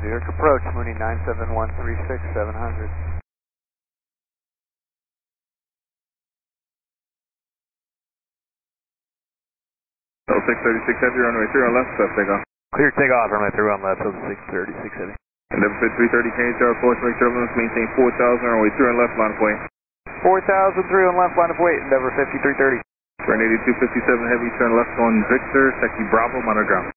York approach, Mooney 97136, 700. So 636 Heavy, runway 3 on left, takeoff. Clear takeoff, runway 3 on left, over 636 Heavy. Endeavor fit 330 KHR, course, make sure everyone's maintain 4,000, runway 3 on left, line of way. 4003 on left, line of weight, Endeavor 5330. Run 8257 Heavy, turn left on Victor, taxi Bravo, monitor ground.